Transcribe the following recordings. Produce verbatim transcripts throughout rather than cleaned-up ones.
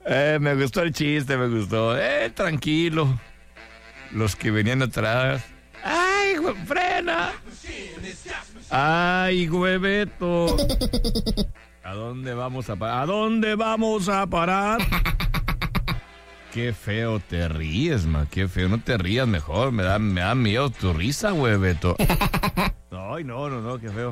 Eh, me gustó el chiste, me gustó. Eh, tranquilo. Los que venían atrás. ¡Ay, güey, frena! ¡Ay, hueveto! ¿A dónde vamos a parar? ¿A dónde vamos a parar? Qué feo te ríes, ma. Qué feo. No te rías mejor. Me da, me da miedo tu risa, hueveto. Ay, no, no, no, qué feo.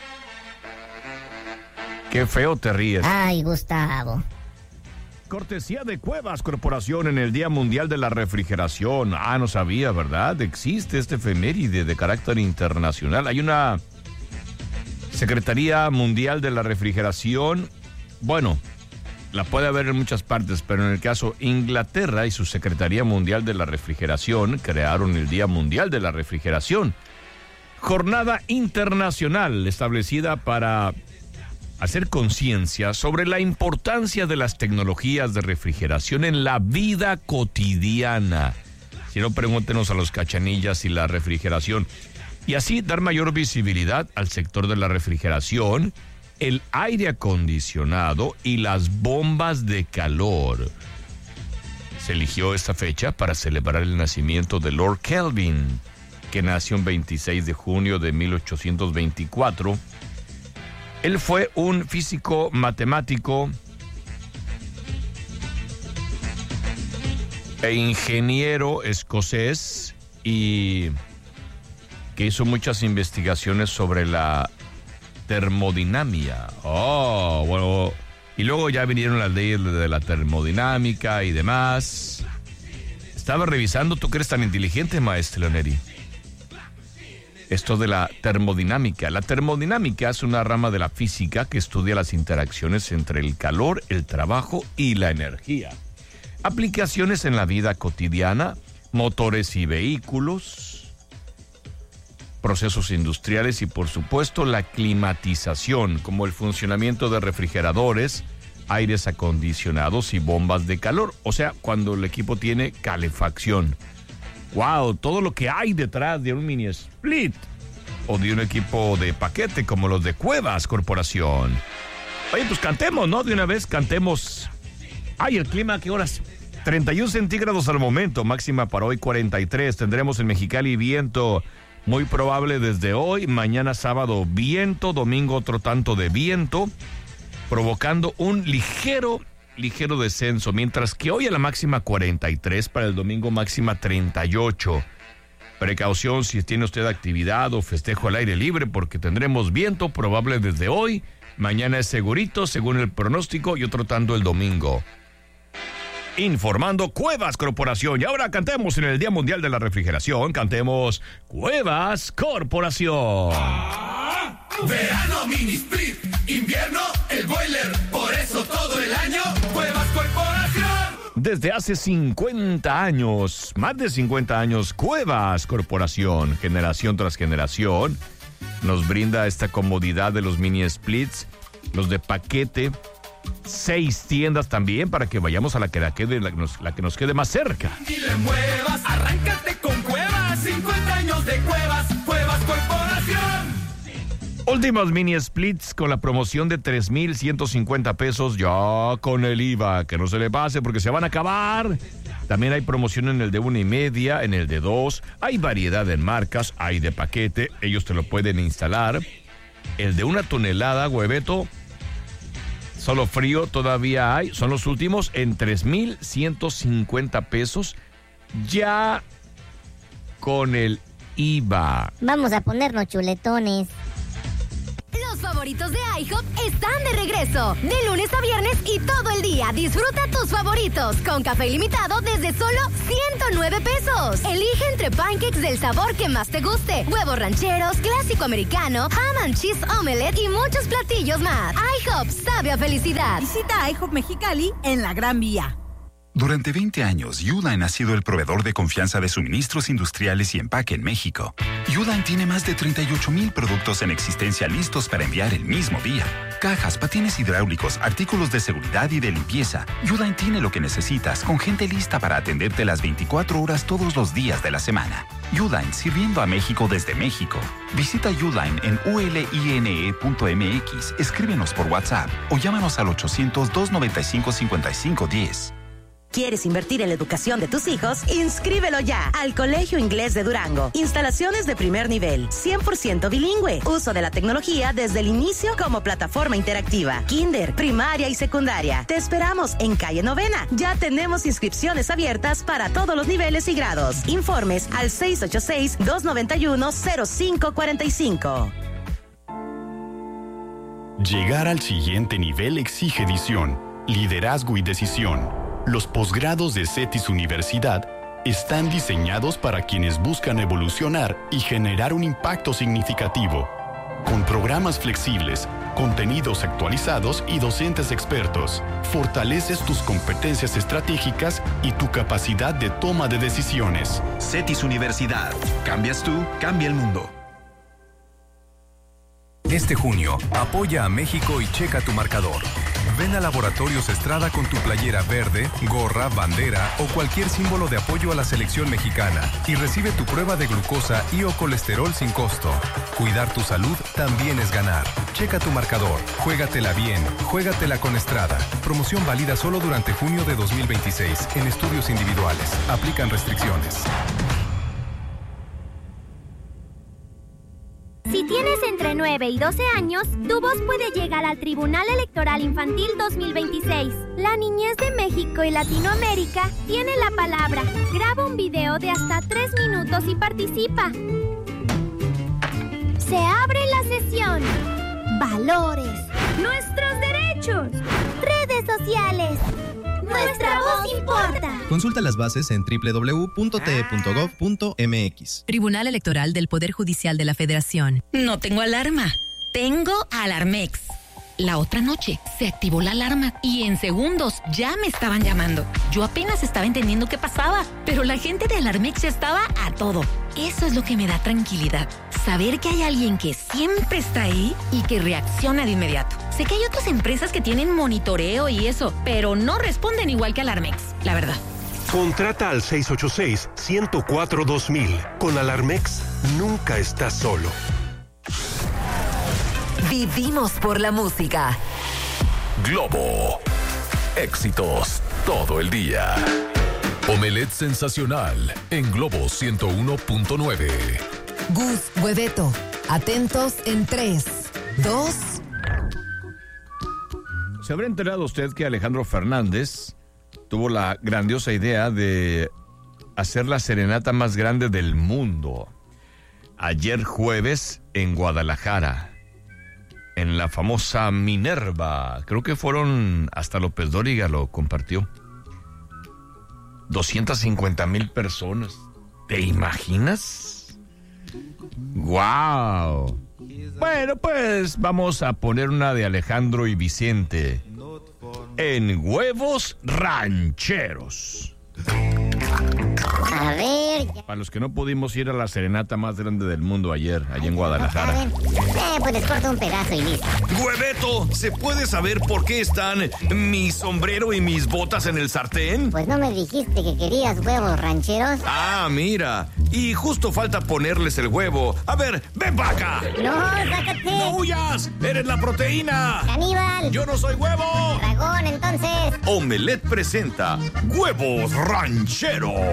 Qué feo te ríes. Ay, Gustavo. Cortesía de Cuevas Corporación en el Día Mundial de la Refrigeración. Ah, no sabía, ¿verdad? Existe este efeméride de carácter internacional. Hay una Secretaría Mundial de la Refrigeración. Bueno, la puede haber en muchas partes, pero en el caso Inglaterra y su Secretaría Mundial de la Refrigeración crearon el Día Mundial de la Refrigeración. Jornada internacional establecida para hacer conciencia sobre la importancia de las tecnologías de refrigeración en la vida cotidiana. Si no, pregúntenos a los cachanillas y la refrigeración. Y así dar mayor visibilidad al sector de la refrigeración, el aire acondicionado y las bombas de calor. Se eligió esta fecha para celebrar el nacimiento de Lord Kelvin, que nació el veintiséis de junio de mil ochocientos veinticuatro. Él fue un físico matemático e ingeniero escocés y que hizo muchas investigaciones sobre la termodinámica. Oh, bueno. Y luego ya vinieron las leyes de la termodinámica y demás. Estaba revisando, ¿tú que eres tan inteligente, maestro Leoneri? Esto de la termodinámica. La termodinámica es una rama de la física que estudia las interacciones entre el calor, el trabajo y la energía. Aplicaciones en la vida cotidiana, motores y vehículos, procesos industriales y, por supuesto, la climatización, como el funcionamiento de refrigeradores, aires acondicionados y bombas de calor. O sea, cuando el equipo tiene calefacción. Wow, todo lo que hay detrás de un mini split o de un equipo de paquete como los de Cuevas Corporación. Oye, pues cantemos, ¿no? De una vez cantemos. Ay, el clima, ¿qué horas? treinta y uno centígrados al momento, máxima para hoy cuarenta y tres. Tendremos en Mexicali viento muy probable desde hoy. Mañana sábado viento, domingo otro tanto de viento, provocando un ligero ligero descenso, mientras que hoy a la máxima cuarenta y tres, para el domingo máxima treinta y ocho. Precaución si tiene usted actividad o festejo al aire libre, porque tendremos viento probable desde hoy, mañana es segurito según el pronóstico y otro tanto el domingo. Informando Cuevas Corporación. Y ahora cantemos en el Día Mundial de la Refrigeración, cantemos Cuevas Corporación. Ah, verano mini split, invierno el boiler, por eso todo el año Cuevas Corporación. Desde hace cincuenta años, más de cincuenta años, Cuevas Corporación, generación tras generación, nos brinda esta comodidad de los mini splits, los de paquete, seis tiendas también para que vayamos a la que, la, quede, la, nos, la que nos quede más cerca. Y le muevas, arráncate con Cuevas, cincuenta años de Cuevas, Cuevas Corporación. Últimos mini splits con la promoción de tres mil ciento cincuenta pesos ya con el I V A. Que no se le pase porque se van a acabar. También hay promoción en el de una y media, en el de dos. Hay variedad en marcas, hay de paquete. Ellos te lo pueden instalar. El de una tonelada, hueveto, solo frío todavía hay. Son los últimos en tres mil ciento cincuenta pesos ya con el I V A. Vamos a ponernos chuletones. Los favoritos de IHOP están de regreso. De lunes a viernes y todo el día. Disfruta tus favoritos con café ilimitado desde solo ciento nueve pesos. Elige entre pancakes del sabor que más te guste, huevos rancheros, clásico americano, ham and cheese omelette y muchos platillos más. IHOP sabe a felicidad. Visita IHOP Mexicali en la Gran Vía. Durante veinte años, Uline ha sido el proveedor de confianza de suministros industriales y empaque en México. Uline tiene más de treinta y ocho mil productos en existencia listos para enviar el mismo día. Cajas, patines hidráulicos, artículos de seguridad y de limpieza. Uline tiene lo que necesitas, con gente lista para atenderte las veinticuatro horas todos los días de la semana. Uline, sirviendo a México desde México. Visita Uline en u l i n e punto m x, escríbenos por WhatsApp o llámanos al ochocientos, doscientos noventa y cinco, cincuenta y cinco diez. ¿Quieres invertir en la educación de tus hijos? ¡Inscríbelo ya al Colegio Inglés de Durango! Instalaciones de primer nivel, cien por ciento bilingüe. Uso de la tecnología desde el inicio como plataforma interactiva. Kinder, primaria y secundaria. Te esperamos en calle Novena. Ya tenemos inscripciones abiertas para todos los niveles y grados. Informes al seis ocho seis, dos nueve uno, cero cinco cuatro cinco. Llegar al siguiente nivel exige visión, liderazgo y decisión. Los posgrados de CETIS Universidad están diseñados para quienes buscan evolucionar y generar un impacto significativo. Con programas flexibles, contenidos actualizados y docentes expertos, fortaleces tus competencias estratégicas y tu capacidad de toma de decisiones. CETIS Universidad. Cambias tú, cambia el mundo. Este junio, apoya a México y checa tu marcador. Ven a Laboratorios Estrada con tu playera verde, gorra, bandera o cualquier símbolo de apoyo a la selección mexicana y recibe tu prueba de glucosa y o colesterol sin costo. Cuidar tu salud también es ganar. Checa tu marcador, juégatela bien, juégatela con Estrada. Promoción válida solo durante junio de dos mil veintiséis en estudios individuales. Aplican restricciones. Si tienes entre nueve y doce años, tu voz puede llegar al Tribunal Electoral Infantil dos mil veintiséis. La niñez de México y Latinoamérica tiene la palabra. Graba un video de hasta tres minutos y participa. Se abre la sesión. Valores. Nuestros derechos. Redes sociales. Nuestra voz importa. Consulta las bases en doble u doble u doble u punto t e punto gov punto m x. Tribunal Electoral del Poder Judicial de la Federación. No tengo alarma. Tengo Alarmex. La otra noche se activó la alarma y en segundos ya me estaban llamando. Yo apenas estaba entendiendo qué pasaba, pero la gente de Alarmex estaba a todo. Eso es lo que me da tranquilidad. Saber que hay alguien que siempre está ahí y que reacciona de inmediato. Sé que hay otras empresas que tienen monitoreo y eso, pero no responden igual que Alarmex, la verdad. Contrata al seis ocho seis, uno cero cuatro, dos mil. Con Alarmex, nunca estás solo. Vivimos por la música. Globo. Éxitos todo el día. Omelette sensacional en Globo ciento uno punto nueve. Gus, Hueveto. Atentos en tres, dos. ¿Se habrá enterado usted que Alejandro Fernández tuvo la grandiosa idea de hacer la serenata más grande del mundo? Ayer jueves en Guadalajara, en la famosa Minerva. Creo que fueron, hasta López Dóriga lo compartió. doscientas cincuenta mil personas. ¿Te imaginas? ¡Guau! Bueno, pues vamos a poner una de Alejandro y Vicente en Huevos Rancheros. A ver. Para los que no pudimos ir a la serenata más grande del mundo ayer, allá en Guadalajara. Eh, pues les corto un pedazo y listo. Hueveto, ¿se puede saber por qué están mi sombrero y mis botas en el sartén? Pues no me dijiste que querías huevos rancheros. Ah, mira. Y justo falta ponerles el huevo. A ver, ven para acá. No, sácate. No huyas, eres la proteína. Caníbal. Yo no soy huevo. Dragón, entonces. Omelette presenta Huevos Rancheros.